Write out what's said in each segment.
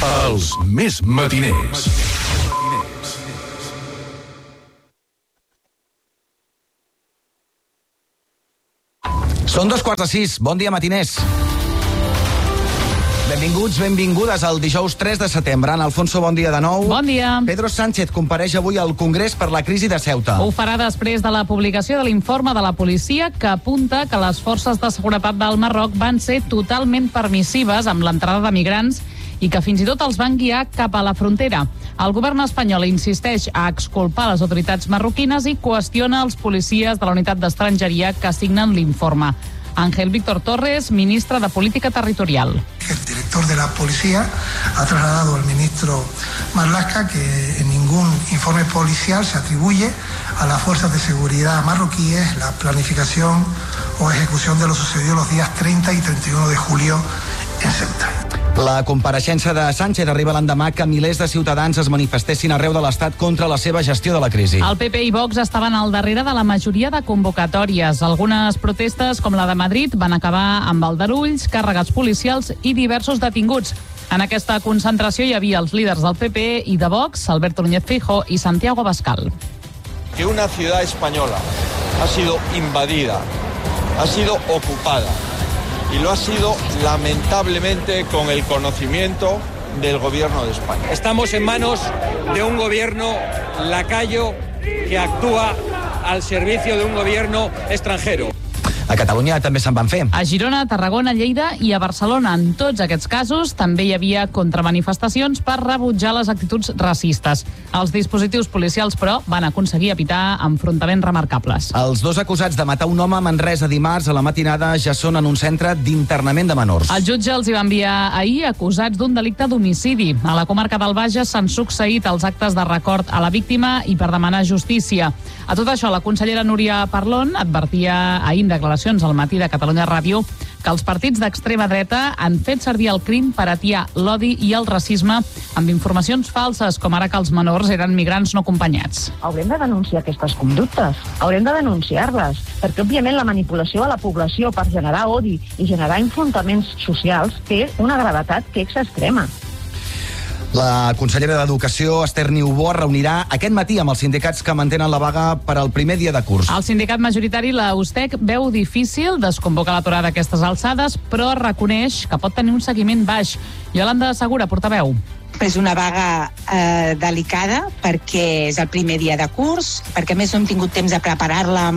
Els més matiners. Són 5:15. Bon dia, matiners. Benvinguts, benvingudes al dijous 3 de setembre. Ana Alfonso, bon dia de nou. Bon dia. Pedro Sánchez compareix avui al Congrés per la crisi de Ceuta. Ho farà després de la publicació de l'informe de la policia que apunta que les forces de seguretat del Marroc van ser totalment permissives amb l'entrada de migrants i que fins i tot els van guiar cap a la frontera. El govern espanyol insisteix a exculpar les autoritats marroquines i qüestiona els policies de la unitat d'estrangeria que signen l'informe. Ángel Víctor Torres, ministre de Política Territorial. El director de la policía ha trasladado al ministro Marlaska que en ningún informe policial se atribuye a las fuerzas de seguridad marroquíes la planificación o ejecución de lo sucedido los días 30 y 31 de julio en Ceuta. La compareixença de Sánchez arriba l'endemà que milers de ciutadans es manifestessin arreu de l'Estat contra la seva gestió de la crisi. El PP i Vox estaven al darrere de la majoria de convocatòries. Algunes protestes, com la de Madrid, van acabar amb aldarulls, càrregues policials i diversos detinguts. En aquesta concentració hi havia els líders del PP i de Vox, Alberto Núñez Feijóo i Santiago Abascal. Que una ciudad española ha sido invadida, ha sido ocupada, y lo ha sido lamentablemente con el conocimiento del gobierno de España. Estamos en manos de un gobierno lacayo que actúa al servicio de un gobierno extranjero. A Catalunya també se'n van fer. A Girona, Tarragona, Lleida i a Barcelona. En tots aquests casos també hi havia contramanifestacions per rebutjar les actituds racistes. Els dispositius policials, però, van aconseguir evitar enfrontaments remarcables. Els dos acusats de matar un home a Manresa dimarts a la matinada ja són en un centre d'internament de menors. El jutge els hi va enviar ahir acusats d'un delicte d'homicidi. A la comarca del Bages s'han succeït els actes de record a la víctima i per demanar justícia. A tot això, la consellera Núria Parlon advertia ahir en declaracions al matí de Catalunya Ràdio que els partits d'extrema dreta han fet servir el crim per atiar l'odi i el racisme amb informacions falses, com ara que els menors eren migrants no acompanyats. Haurem de denunciar aquestes conductes, haurem de denunciar-les, perquè òbviament la manipulació a la població per generar odi i generar enfrontaments socials té una gravetat que és extrema. La consellera d'Educació, Esther Niubó, reunirà aquest matí amb els sindicats que mantenen la vaga per al primer dia de curs. El sindicat majoritari, la USTEC, veu difícil desconvocar l'aturada d'aquestes alçades, però reconeix que pot tenir un seguiment baix. Yolanda Segura, portaveu. És una vaga delicada perquè és el primer dia de curs, perquè a més no hem tingut temps de preparar-la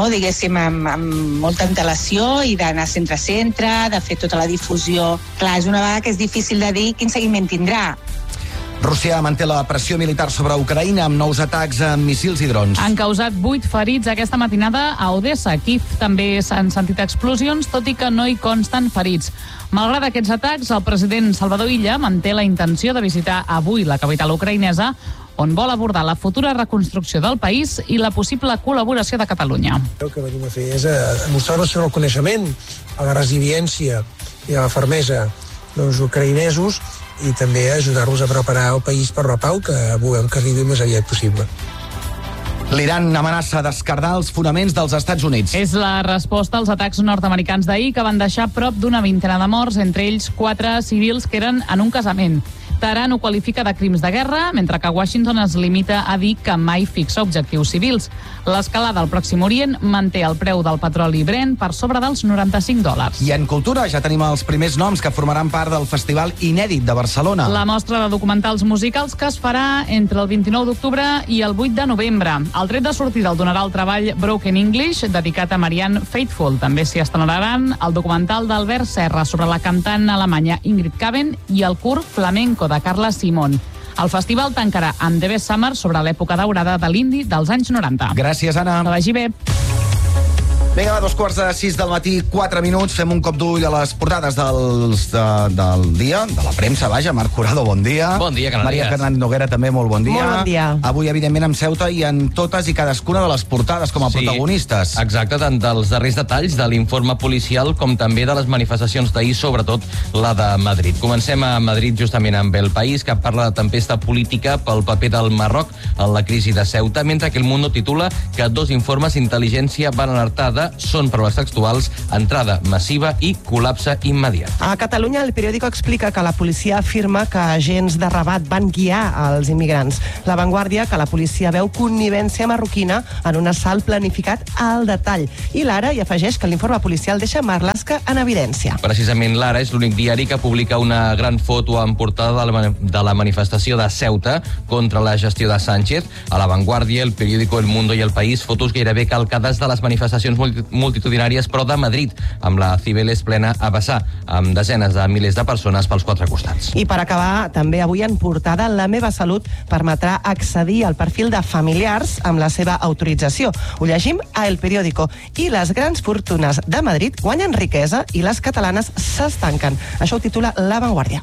amb molta antelació i d'anar centre a centre, de fer tota la difusió. Clar, és una vaga que és difícil de dir quin seguiment tindrà. Rússia manté la pressió militar sobre Ucraïna amb nous atacs amb missils i drons. Han causat 8 ferits aquesta matinada a Odessa. A Kíev també s'han sentit explosions, tot i que no hi consten ferits. Malgrat aquests atacs, el president Salvador Illa manté la intenció de visitar avui la capital ucraïnesa, on vol abordar la futura reconstrucció del país i la possible col·laboració de Catalunya. El que venim a fer és mostrar el nostre reconeixement a la resiliència i a la fermesa dels ucraïnesos i també ajudar-los a preparar el país per la pau que volem que arribi més aviat possible. L'Iran amenaça d'esquerdar els fonaments dels Estats Units. És la resposta als atacs nord-americans d'ahir que van deixar prop d'una vintena de morts, entre ells 4 civils que eren en un casament. Teheran ho qualifica de crims de guerra, mentre que Washington es limita a dir que mai fixa objectius civils. L'escalada al Pròxim Orient manté el preu del petroli Brent per sobre dels $95. I en cultura ja tenim els primers noms que formaran part del Festival Inèdit de Barcelona. La mostra de documentals musicals que es farà entre el 29 d'octubre i el 8 de novembre. El tret de sortida el donarà el treball Broken English, dedicat a Marianne Faithfull. També s'hi estrenaran el documental d'Albert Serra sobre la cantant alemanya Ingrid Kaven i el curt Flamenco de Carla Simón. El festival tancarà amb The Best Summer sobre l'època daurada de l'indi dels anys 90. Gràcies, Anna. Que vagi bé. Vinga, a 5:45 del matí, 4 minuts, fem un cop d'ull a les portades del dia, de la premsa, vaja. Marc Jurado, bon dia. Bon dia, Canàries. Maria Fernández Noguera, també molt bon dia. Molt bon dia. Avui, evidentment, amb Ceuta i en totes i cadascuna de les portades com a protagonistes. Exacte, tant dels darrers detalls de l'informe policial com també de les manifestacions d'ahir, sobretot la de Madrid. Comencem a Madrid justament amb El País, que parla de tempesta política pel paper del Marroc en la crisi de Ceuta, mentre que El Mundo titula que 2 informes d'intel·ligència van alertar de Ceuta són, paraules textuals, entrada massiva i col·lapse immediat. A Catalunya, el periòdico explica que la policia afirma que agents de Rabat van guiar els immigrants. La Vanguardia, que la policia veu connivència marroquina en un assalt planificat al detall. I l'Ara hi afegeix que l'informe policial deixa Marlaska en evidència. Precisament l'Ara és l'únic diari que publica una gran foto en portada de la manifestació de Ceuta contra la gestió de Sánchez. A la Vanguardia, el periòdico El Mundo i El País, fotos gairebé calcades de les manifestacions multitudinàries, però de Madrid, amb la Cibeles plena a vessar, amb desenes de milers de persones pels quatre costats. I per acabar, també avui en portada, La meva salut permetrà accedir al perfil de familiars amb la seva autorització. Ho llegim a El Periódico. I les grans fortunes de Madrid guanyen riquesa i les catalanes s'estanquen. Això ho titula La Vanguardia.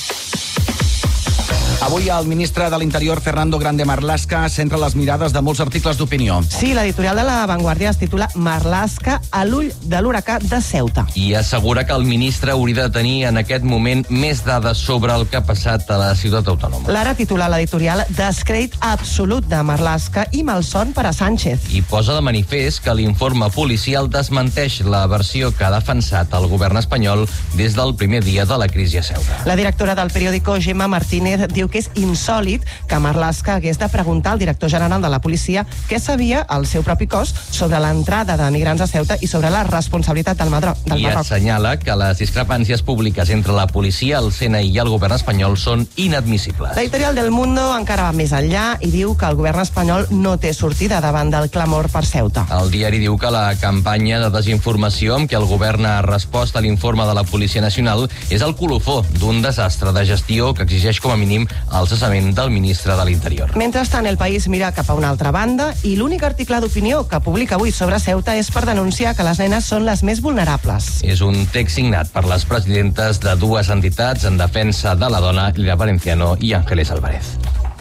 Avui el ministre de l'Interior, Fernando Grande Marlaska, centra les mirades de molts articles d'opinió. Sí, l'editorial de La Vanguardia es titula Marlaska a l'ull de l'huracà de Ceuta. I assegura que el ministre hauria de tenir en aquest moment més dades sobre el que ha passat a la ciutat autònoma. L'Ara titula l'editorial Descrèdit absolut de Marlaska i malson per a Sánchez. I posa de manifest que l'informe policial desmenteix la versió que ha defensat el govern espanyol des del primer dia de la crisi a Ceuta. La directora del periòdico, Gemma Martínez, diu que és insòlit que Marlaska hagués de preguntar al director general de la policia què sabia el seu propi cos sobre l'entrada de migrants a Ceuta i sobre la responsabilitat del Marroc. I assenyala que les discrepàncies públiques entre la policia, el CNI i el govern espanyol són inadmissibles. L'editorial del Mundo encara va més enllà i diu que el govern espanyol no té sortida davant del clamor per Ceuta. El diari diu que la campanya de desinformació amb què el govern ha respost a l'informe de la Policia Nacional és el colofó d'un desastre de gestió que exigeix com a mínim el cessament del ministre de l'Interior. Mentrestant, El País mira cap a una altra banda i l'únic article d'opinió que publica avui sobre Ceuta és per denunciar que les nenes són les més vulnerables. És un text signat per les presidentes de dues entitats en defensa de la dona, Lila Valenciano i Ángeles Álvarez.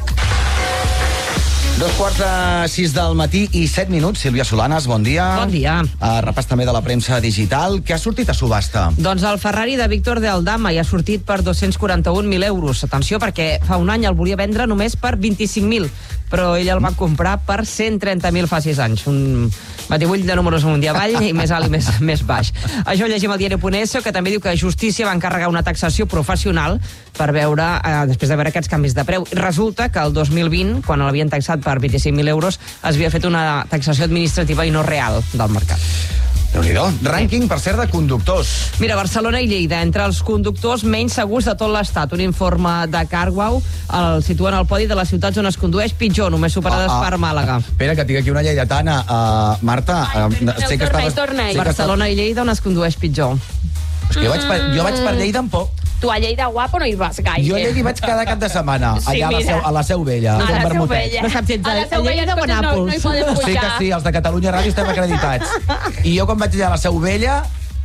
5:45 del matí i 7 minuts. Sílvia Solanes, bon dia. Bon dia. Repàs també de la premsa digital. Què ha sortit a subhasta? Doncs el Ferrari de Víctor de Aldama hi ha sortit per 241.000 euros. Atenció, perquè fa un any el volia vendre només per 25.000, però ell el va comprar per 130.000 fa 6 anys. Un batibull de números un dia avall i més alt i més baix. Això ho llegim al diari.es, que també diu que Justícia va encarregar una taxació professional per veure, després de veure aquests canvis de preu. Resulta que el 2020, quan l'havien taxat per 25.000 euros, es havia fet una taxació administrativa i no real del mercat. Déu-n'hi-do. Rànquing, per cert, de conductors. Mira, Barcelona i Lleida, entre els conductors menys segurs de tot l'Estat. Un informe de CarWow el situen al podi de les ciutats on es condueix pitjor, només superades per Màlaga. Espera, que tinc aquí una lleidatana. Marta, sé que estaves... Barcelona i Lleida on es condueix pitjor. Jo vaig per Lleida amb por. Tu a Lleida guapo no hi vas gaire. Jo a Lleida hi vaig cada cap de setmana, allà a la Seu Vella. A la Seu Vella. No saps si ets a la Seu Vella no hi podem pujar. Sí que sí, els de Catalunya Ràdio estem acreditats. I jo quan vaig allà a la Seu Vella...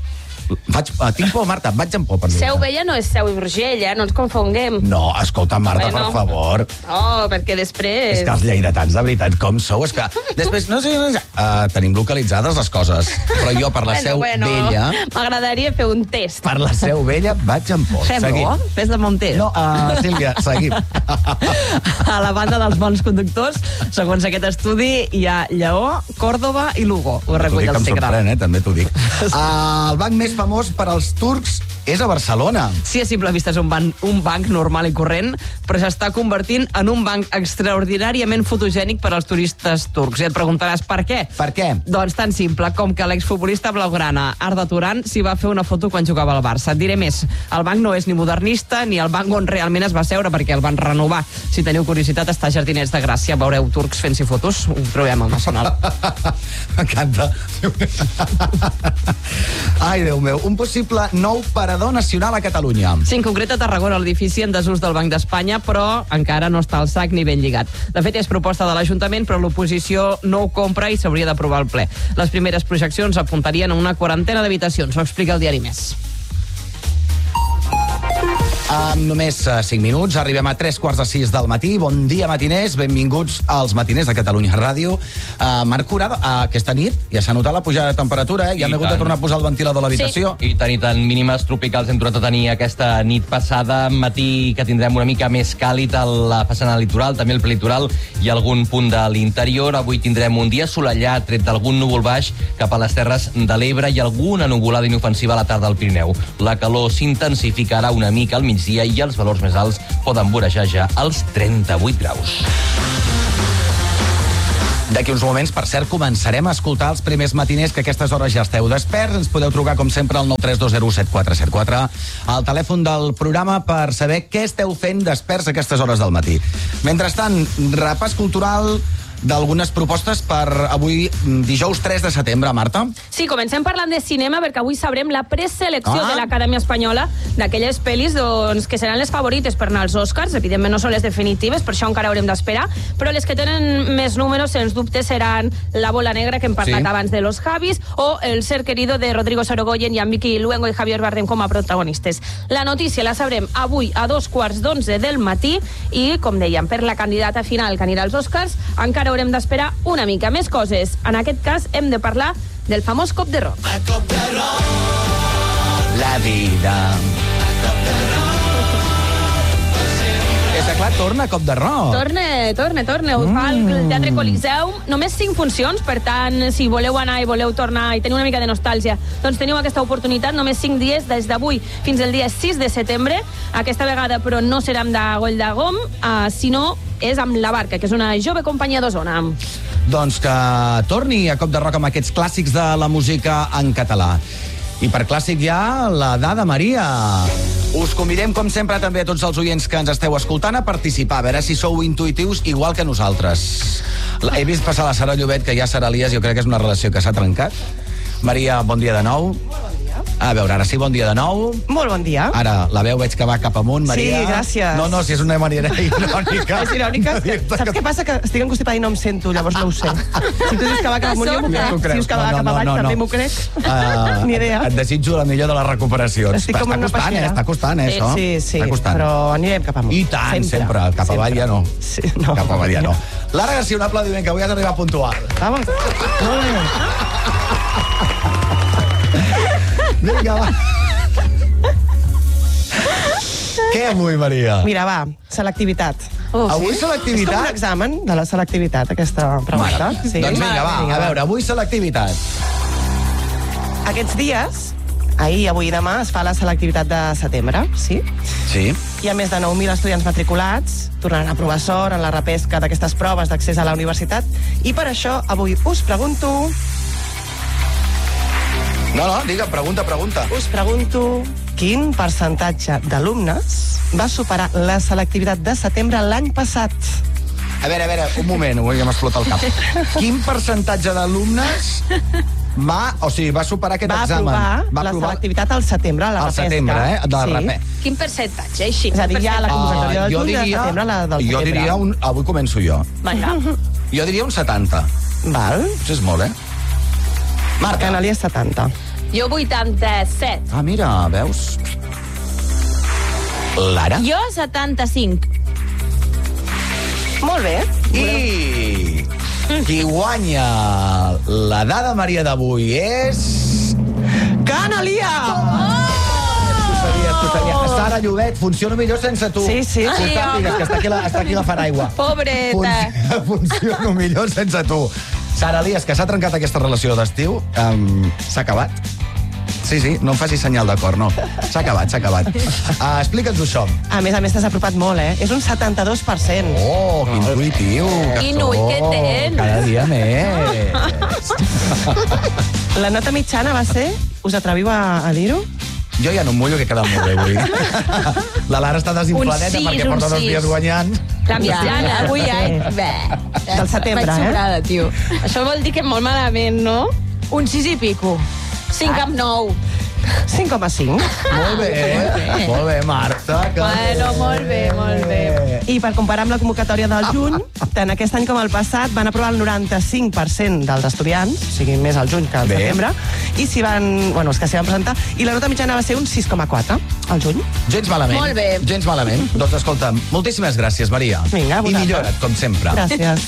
Tinc por, Marta, vaig amb por per Lleida. Seu Vella no és Seu Urgell, no ens confonguem. No, escolta, Marta, per favor. Oh, perquè després... És que els lleidatans, de veritat, com sou? És que després, no sé, tenim localitzades les coses, però jo per la Seu Vella... M'agradaria fer un test. Per la Seu Vella vaig amb por. Fem-ho, fes de bon test. No, Sílvia, seguim. A la banda dels bons conductors, segons aquest estudi, hi ha Lleó, Còrdova i Lugo. Ho recull el Segre. Em sorprèn, també t'ho dic. El banc més famós per als turcs és a Barcelona. Sí, a simple vista és un banc normal i corrent, però s'està convertint en un banc extraordinàriament fotogènic per als turistes turcs. I et preguntaràs per què? Per què? Doncs tan simple com que l'exfutbolista blaugrana Arda Turan s'hi va fer una foto quan jugava al Barça. Et diré més, el banc no és ni modernista ni el banc on realment es va seure, perquè el van renovar. Si teniu curiositat, està a Jardinets de Gràcia. Veureu turcs fent-s'hi fotos. Ho trobem al Nacional. M'encanta. Ai, Déu meu, un possible nou parador nacional a Catalunya. Sí, en concret a Tarragona, l'edifici en desús del Banc d'Espanya, però encara no està al sac ni ben lligat. De fet, és proposta de l'Ajuntament, però l'oposició no ho compra i s'hauria d'aprovar al ple. Les primeres projeccions apuntarien a una quarantena d'habitacions. Ho explica el diari Més. Només 5 minuts, arribem a 3:45 del matí. Bon dia, matiners, benvinguts als matiners de Catalunya Ràdio. Marc Curado, aquesta nit ja s'ha notat la pujada de temperatura, ja hem hagut de tornar a posar el ventilador a l'habitació. Sí. I tant, mínimes tropicals hem tornat a tenir aquesta nit passada, matí que tindrem una mica més càlid a la façana litoral, també el prelitoral i algun punt de l'interior. Avui tindrem un dia assolellat, tret d'algun núvol baix cap a les Terres de l'Ebre i alguna nuvolada inofensiva a la tarda al Pirineu. La calor s'intensificarà una mica al migdia i els valors més alts poden vorejar ja els 38 graus. D'aquí uns moments, per cert, començarem a escoltar els primers matiners, que a aquestes hores ja esteu desperts. Ens podeu trucar, com sempre, al 932017474, al telèfon del programa, per saber què esteu fent desperts a aquestes hores del matí. Mentrestant, repàs cultural d'algunes propostes per avui, dijous 3 de setembre, Marta. Sí, comencem parlant de cinema, perquè avui sabrem la preselecció de l'Acadèmia Espanyola d'aquelles pel·lis que seran les favorites per anar als Oscars. Evidentment no són les definitives, per això encara haurem d'esperar, però les que tenen més números, sens dubte, seran La bola negra, que hem parlat abans de Los Javis, o El ser querido, de Rodrigo Sorogoyen, i amb Vicky Luengo i Javier Bardem com a protagonistes. La notícia la sabrem avui a 11:15 del matí, i, com dèiem, per la candidata final que anirà als Oscars, encara haurem d'esperar una mica més coses. En aquest cas hem de parlar del famós cop de rock. La vida. És clar, torna Cop de Rock. Torna. Ho fa al Teatre Coliseum. Només 5 funcions, per tant, si voleu anar i voleu tornar i tenir una mica de nostàlgia, doncs teniu aquesta oportunitat. Només 5 dies, des d'avui fins al dia 6 de setembre. Aquesta vegada, però, no serà amb de Goll de Gom, sinó és amb La Barca, que és una jove companyia d'Osona. Doncs que torni a Cop de Rock amb aquests clàssics de la música en català. I per clàssic ja, la Dada Maria. Us convidem, com sempre, també a tots els oients que ens esteu escoltant a participar, a veure si sou intuitius igual que nosaltres. He vist passar la Sara Llobet, que ja Sara Elias, jo crec que és una relació que s'ha trencat. Maria, bon dia de nou. A veure, ara sí, bon dia de nou. Molt bon dia. Ara, la veu veig que va cap amunt, Maria. Sí, gràcies. No, si és una manera irònica. És irònica? Saps què passa? Que estic encostipada i no em sento, llavors no ho sé. Si tu dius que va cap amunt, jo m'ho crec. Si dius que va cap avall, també m'ho crec. Ni idea. Et desitjo la millor de les recuperacions. Estic com una peixera. Està costant, això. Sí, però anirem cap amunt. I tant, sempre. Cap avall ja no. Cap avall ja no. Lara Garcia, un aplaudiment, que avui has d'arribar puntual. Vamos. Vinga, va. Què avui, Maria? Mira, va, selectivitat. Avui selectivitat? És com un examen de la selectivitat, aquesta pregunta. Sí. Doncs vinga, va, a veure, avui selectivitat. Aquests dies, ahir, avui i demà, es fa la selectivitat de setembre, sí? Sí. Hi ha més de 9.000 estudiants matriculats, tornaran a provar sort en la repesca d'aquestes proves d'accés a la universitat, i per això avui us pregunto... No, digue, pregunta. Us pregunto quin percentatge d'alumnes va superar la selectivitat de setembre l'any passat? A veure, un moment, ja m'explota el cap. Quin percentatge d'alumnes va superar aquest examen? Va aprovar la selectivitat al setembre, a la repesca. Al setembre, de la repesca. Quin percentatge, així? És a dir, ja la convocatòria del juny, de setembre, la del setembre. Jo diria avui començo jo. Vinga. Jo diria un 70. Val. Això és molt, Marta. Canali és 70. Jo 87. Ah, mira, veus? Lara? Jo 75. Molt bé. I qui guanya la Dada Maria d'avui és... Canalia! T'ho sabia. Sara Llobet, funciona millor sense tu. Sí. Digues que està aquí la Faraigua. Pobreta. Funciona millor sense tu. Sara Elias, que s'ha trencat aquesta relació d'estiu, s'ha acabat. Sí, no em facis senyal d'acord, no. S'ha acabat. Explica'ns això. A més, t'has apropat molt, És un 72%. Oh, que intuitiu. Quin ull que tens. Cada dia més. La nota mitjana va ser... Us atreviu a dir-ho? Jo ja no em mullo, que he quedat molt bé avui. La Lara està desinfladeta perquè porta 2 dies guanyant. La mitjana, avui ja... Del setembre, Vaig sobrada, tio. Això vol dir que molt malament, no? Un 6 i pico. 5,9. 5,5. Molt bé, Marta. Bueno, molt bé. I per comparar amb la convocatòria del juny, tant aquest any com el passat van aprovar el 95% dels estudiants, o sigui, més al juny que al setembre, i els que s'hi van presentar, i la nota mitjana va ser un 6,4 al juny. Gens malament. Molt bé. Gens malament. Doncs escolta, moltíssimes gràcies, Maria. Vinga, I millora't, com sempre. Gràcies.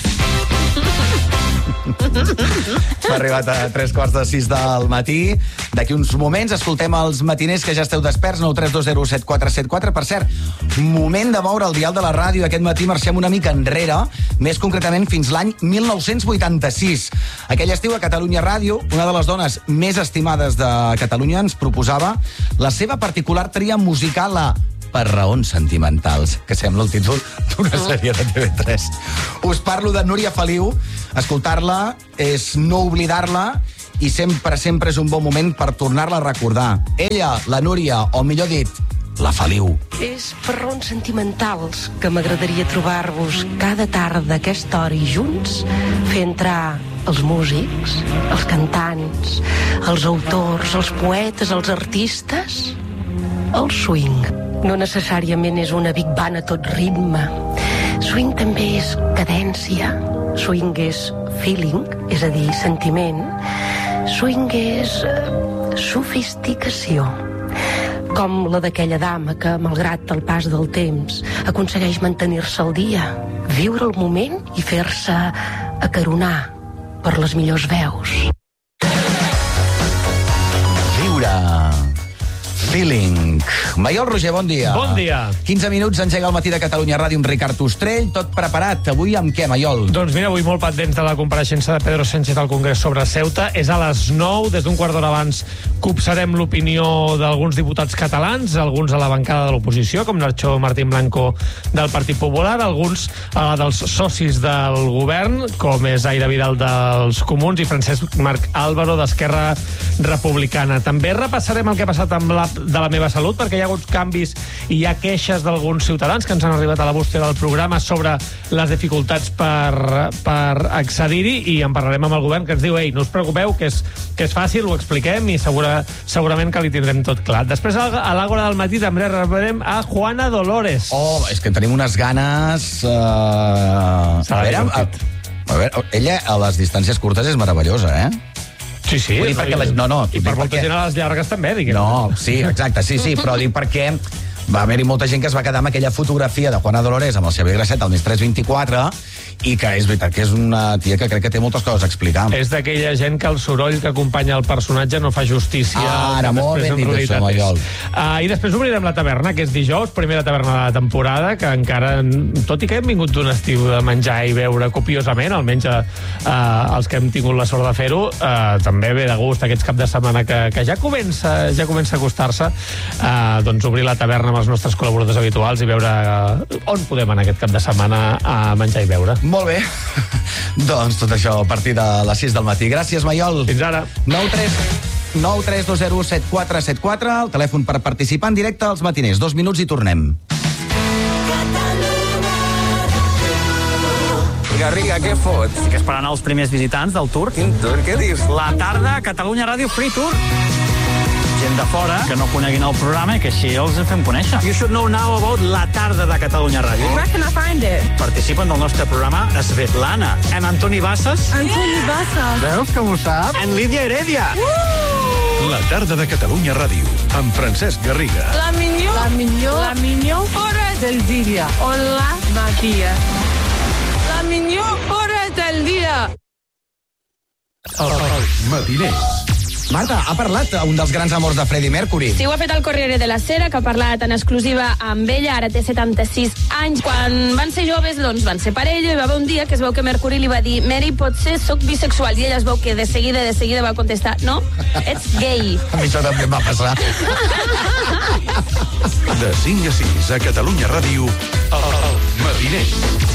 S'ha arribat a 3:45 del matí. D'aquí uns moments escoltem els matiners que ja esteu desperts, 932074774. Per cert, moment de moure el dial de la ràdio. Aquest matí marxem una mica enrere, més concretament fins l'any 1986. Aquell estiu a Catalunya Ràdio, una de les dones més estimades de Catalunya ens proposava la seva particular tria musical a Per raons sentimentals, que sembla el títol d'una sèrie de TV3. Us parlo de Núria Feliu. Escoltar-la és no oblidar-la i sempre és un bon moment per tornar-la a recordar. Ella, la Núria, o millor dit, la Feliu. És per raons sentimentals que m'agradaria trobar-vos cada tarda a aquesta hora i junts fer entrar els músics, els cantants, els autors, els poetes, els artistes, el swing. No necessàriament és una big band a tot ritme. Swing també és cadència. Swing és feeling, és a dir, sentiment. Swing és sofisticació. Com la d'aquella dama que, malgrat el pas del temps, aconsegueix mantenir-se al dia, viure el moment i fer-se acaronar per les millors veus. Viure. Feeling. Maiol Roger, bon dia. Bon dia. 15 minuts, engega el matí de Catalunya Ràdio amb Ricard Ostrell. Tot preparat. Avui amb què, Maiol? Doncs mira, avui molt pendents de la compareixença de Pedro Sánchez al Congrés sobre Ceuta. És a les 9, des d'un quart d'hora abans copsarem l'opinió d'alguns diputats catalans, alguns a la bancada de l'oposició, com Nacho Martín Blanco del Partit Popular, alguns dels socis del govern, com és Aire Vidal dels Comuns i Francesc Marc Álvaro d'Esquerra Republicana. També repassarem el que ha passat amb l'app de la meva salut, perquè hi ha hagut canvis i hi ha queixes d'alguns ciutadans que ens han arribat a la bústia del programa sobre les dificultats per accedir-hi, i en parlarem amb el govern, que ens diu: ei, no us preocupeu, que és fàcil, ho expliquem i segurament que li tindrem tot clar. Després, a l'Àgora del matí, també rebrem a Juana Dolores. Oh, és que tenim unes ganes... A veure, ella a les distàncies curtes és meravellosa, eh? Sí, sí. Vull dir perquè I per molta gent a les llargues també, diguem. No, sí, exacte, sí, però dic perquè va haver-hi molta gent que es va quedar amb aquella fotografia de Juana Dolores amb el Xavier Grasset al Més 324, i que és veritat que és una tia que crec que té moltes coses a explicar. És d'aquella gent que el soroll que acompanya el personatge no fa justícia. Ara, molt ben dit això, Maiol. I després obrirem la taverna, que és dijous, primera taverna de la temporada, que encara, tot i que hem vingut d'un estiu de menjar i beure copiosament, almenys els que hem tingut la sort de fer-ho, també ve de gust aquest cap de setmana que ja comença a acostar-se, doncs obrir la taverna amb els nostres col·laboradors habituals i veure on podem anar aquest cap de setmana a menjar i beure. Molt bé. Doncs tot això a partir de les 6 del matí. Gràcies, Maiol. Fins ara. 932017474, el telèfon per participar en directe als matiners. 2 minuts i tornem. Garriga, què fots? Que esperant els primers visitants del tour. Quin tour? Què dius? La tarda Catalunya Ràdio Free Tour. Gent de fora que no coneguin el programa i que així els fem conèixer. You should know now about la tarda de Catalunya Ràdio. Where can I find it? Participen del nostre programa Svetlana, en Antoni Bassas. Antoni Bassas. Veus que ho sap? En Lídia Heredia. La tarda de Catalunya Ràdio, amb Francesc Garriga. La millor hora del dia. Hola, Matia. La millor hora del dia. Matiners. Marta, ha parlat un dels grans amors de Freddie Mercury. Sí, ho ha fet el Corriere della Sera, que ha parlat en exclusiva amb ella, ara té 76 anys. Quan van ser joves, doncs van ser parella, i va haver un dia que es veu que Mercury li va dir: Mary, potser soc bisexual, i ella es veu que de seguida va contestar: no, ets gay. A mi això també em va passar. De 5 a 6 a Catalunya Ràdio, el Matiner.